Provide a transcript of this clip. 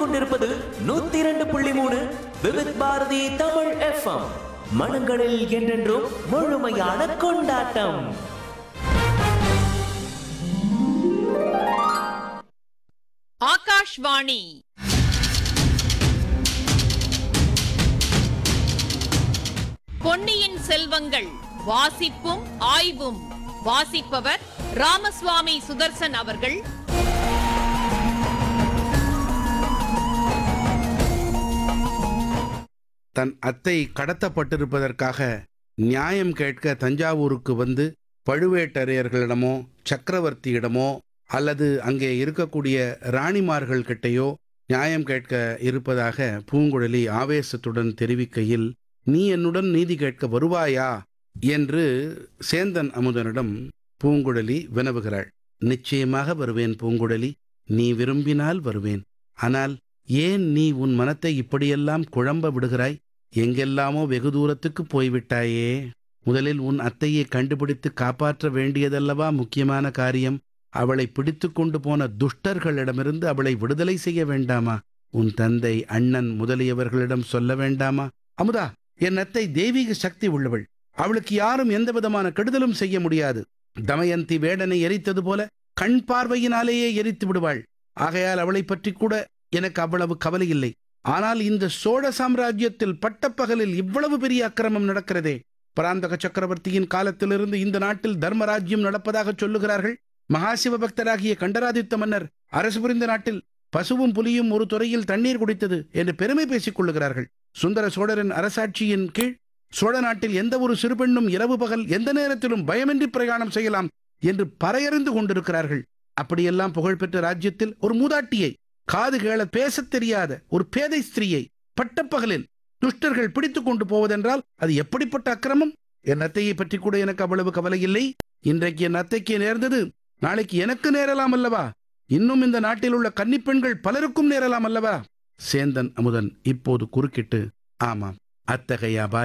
கொண்டிருப்பது 102.3 விவித் பாரதி தமிழ் எஃப்எம். மனங்களில் என்றென்றும் முழுமையான கொண்டாட்டம். ஆகாஷ்வாணி பொன்னியின் செல்வங்கள் வாசிப்பும் ஆய்வும். வாசிப்பவர் ராமசுவாமி சுதர்சன் அவர்கள். தன் அத்தை கடத்தப்பட்டிருப்பதற்காக நியாயம் கேட்க தஞ்சாவூருக்கு வந்து பழுவேட்டரையர்களிடமோ சக்கரவர்த்தியிடமோ அல்லது அங்கே இருக்கக்கூடிய ராணிமார்கள் கிட்டையோ நியாயம் கேட்க இருப்பதாக பூங்குழலி ஆவேசத்துடன் தெரிவிக்கையில், நீ என்னுடன் நீதி கேட்க வருவாயா என்று சேந்தன் அமுதனிடம் பூங்குழலி வினவுகிறாள். நிச்சயமாக வருவேன் பூங்குழலி, நீ விரும்பினால் வருவேன். ஆனால் ஏன் நீ உன் மனத்தை இப்படியெல்லாம் குழம்ப விடுகிறாய்? எங்கெல்லாமோ வெகு தூரத்துக்கு போய்விட்டாயே. முதலில் உன் அத்தையை கண்டுபிடித்து காப்பாற்ற வேண்டியதல்லவா முக்கியமான காரியம்? அவளை பிடித்து கொண்டு போன துஷ்டர்களிடமிருந்து அவளை விடுதலை செய்ய வேண்டாமா? உன் தந்தை, அண்ணன் முதலியவர்களிடம் சொல்ல வேண்டாமா? அமுதா, என் அத்தை தெய்வீக சக்தி உள்ளவள். அவளுக்கு யாரும் எந்த விதமான கெடுதலும் செய்ய முடியாது. தமயந்தி வேடனை எரித்தது போல கண் பார்வையினாலேயே எரித்து விடுவாள். ஆகையால் அவளை பற்றி கூட எனக்கு அவ்வளவு கவலை இல்லை. ஆனால் இந்த சோழ சாம்ராஜ்யத்தில் பட்டப்பகலில் இவ்வளவு பெரிய அக்கிரமம் நடக்கிறதே. பராந்தக சக்கரவர்த்தியின் காலத்திலிருந்து இந்த நாட்டில் தர்மராஜ்யம் நடப்பதாக சொல்லுகிறார்கள். மகாசிவ பக்தராகிய கண்டராதித்த மன்னர் அரசு புரிந்த நாட்டில் பசுவும் புலியும் ஒரு துறையில் தண்ணீர் குடித்தது என்று பெருமை பேசிக் கொள்ளுகிறார்கள். சுந்தர சோழரின் அரசாட்சியின் கீழ் சோழ நாட்டில் எந்த ஒரு சிறுபெண்ணும் இரவு பகல் எந்த நேரத்திலும் பயமின்றி பிரயாணம் செய்யலாம் என்று பறையறிந்து கொண்டிருக்கிறார்கள். அப்படியெல்லாம் புகழ்பெற்ற ராஜ்யத்தில் ஒரு மூதாட்டியை, காது கேள பேசத் தெரியாத ஒரு பேதை ஸ்திரீயை பட்டப்பகலில் துஷ்டர்கள் பிடித்துக் கொண்டு போவதென்றால் அது எப்படிப்பட்ட அக்கிரமம்? என் அத்தையை பற்றி கூட எனக்கு அவ்வளவு கவலை இல்லை. இன்றைக்கு என் அத்தைக்கு நேர்ந்தது நாளைக்கு எனக்கு நேரலாம் அல்லவா? இன்னும் இந்த நாட்டில் உள்ள கன்னிப்பெண்கள் பலருக்கும் நேரலாம் அல்லவா? சேந்தன் அமுதன் இப்போது குறுக்கிட்டு, ஆமாம், அத்தகைய அபாயம்